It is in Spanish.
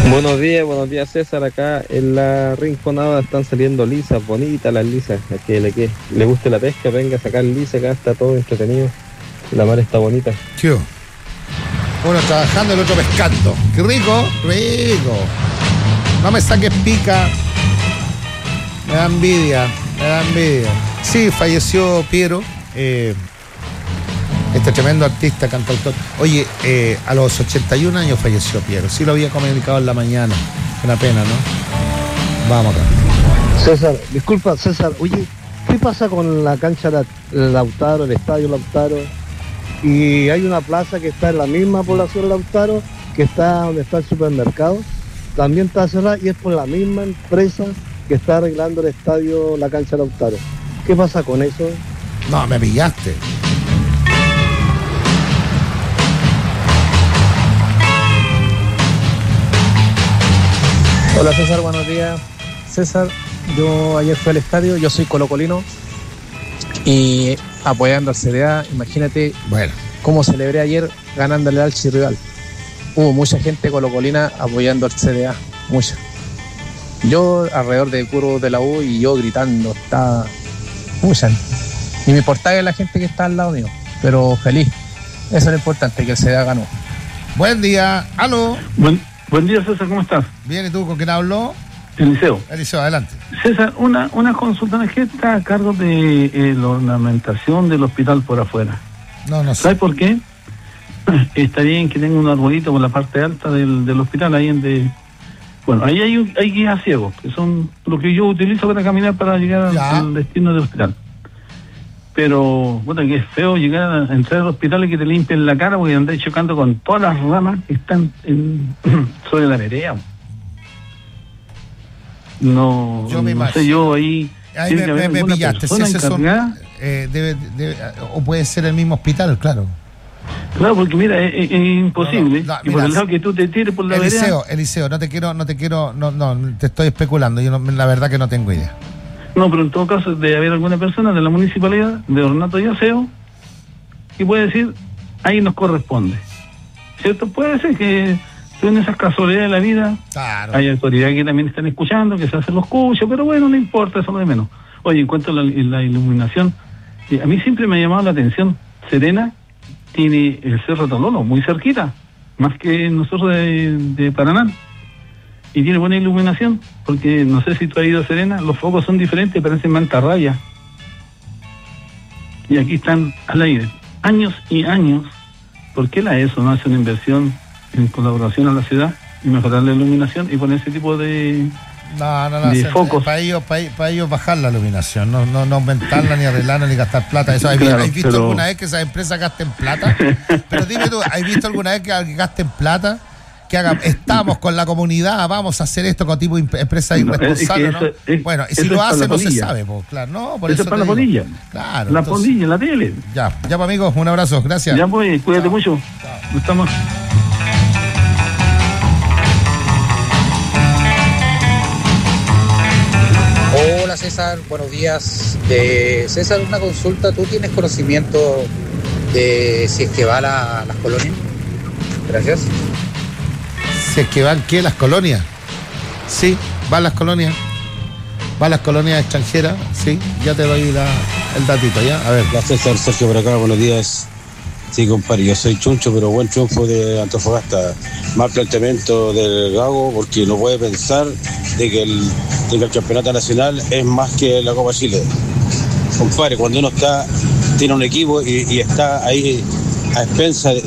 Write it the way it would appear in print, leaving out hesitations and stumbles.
Buenos días César, acá en la Rinconada están saliendo lisas, bonitas las lisas, a que le guste la pesca, venga a sacar lisa, acá está todo entretenido, la mar está bonita. ¿Qué? Uno trabajando, el otro pescando. ¡Qué rico! ¡Rico! No me saques pica. Me da envidia, me da envidia. Sí, falleció Piero, este tremendo artista, cantautor. Oye, a los 81 años falleció Piero. Sí lo había comunicado en la mañana. Una pena, ¿no? Vamos acá. César, disculpa, César, oye, ¿qué pasa con la cancha Lautaro, el estadio Lautaro? Y hay una plaza que está en la misma población Lautaro, que está donde está el supermercado, también está cerrada y es por la misma empresa que está arreglando el estadio, la cancha Lautaro. ¿Qué pasa con eso? No, me pillaste. Hola César, buenos días. César, yo ayer fui al estadio, yo soy colocolino y apoyando al CDA, imagínate cómo celebré ayer ganándole al Chirrival. Hubo mucha gente colocolina apoyando al CDA, mucha. Yo alrededor de puro de la U y yo gritando, está mucha. Y me importaba la gente que está al lado mío, pero feliz. Eso es lo importante, que el CDA ganó. Buen día, aló. Buen día, César, ¿cómo estás? Bien, ¿y tú con quién habló? Eliseo. Eliseo, adelante. César, una consulta, ¿qué está a cargo de la ornamentación del hospital por afuera? No sé. ¿Sabes por qué? Está bien que tenga un arbolito por la parte alta del hospital, ahí bueno, ahí hay guías ciegos, que son lo que yo utilizo para caminar para llegar al destino del hospital. Pero, bueno, que es feo llegar a entrar al hospital y que te limpien la cara porque andáis chocando con todas las ramas que están sobre la vereda. No sé, yo ahí me pillaste. Si ese o puede ser el mismo hospital, claro. Claro, porque mira, es imposible. Y por el lado que tú te tires por la vereda. Eliseo, no te estoy especulando. Yo la verdad que no tengo idea. No, pero en todo caso debe haber alguna persona de la municipalidad, de ornato y aseo, que puede decir, ahí nos corresponde. ¿Cierto? Puede ser que en esas casualidades de la vida hay autoridades que también están escuchando, que se hacen los cuchos, pero bueno, no importa, eso es lo de menos. Oye, en cuanto a la iluminación, a mí siempre me ha llamado la atención, Serena tiene el Cerro Tololo muy cerquita, más que nosotros de Paraná. Y tiene buena iluminación, porque no sé si tú has ido a Serena, los focos son diferentes, parecen mantarraya. Y aquí están al aire, años y años. ¿Por qué la ESO no hace una inversión en colaboración a la ciudad y mejorar la iluminación y poner ese tipo de focos? Para ellos bajar la iluminación, no aumentarla, ni arreglarla, ni gastar plata. Eso, ¿has visto alguna vez que esas empresas gasten plata? Pero dime tú, ¿has visto alguna vez que gasten plata? Que estamos con la comunidad, vamos a hacer esto con tipo empresa irresponsable, ¿no? Bueno, y si lo hace no se sabe, pues, claro, no, por eso es para la polilla. Claro. La polilla, la tele. Ya, pues amigos, un abrazo, gracias. Ya pues, cuídate mucho. Chao. Estamos. Hola César, buenos días. César, una consulta, ¿tú tienes conocimiento de si es que va a las colonias? Gracias. Si es que van, ¿qué? ¿Las colonias? Sí, van las colonias. Van las colonias extranjeras, sí. Ya te doy el datito, ¿ya? A ver. Hola César, Sergio por acá, buenos días. Sí, compadre, yo soy chuncho, pero buen triunfo de Antofagasta. Mal planteamiento del Gago, porque no puede pensar de que el campeonato nacional es más que la Copa Chile. Compadre, cuando uno tiene un equipo y está ahí a expensas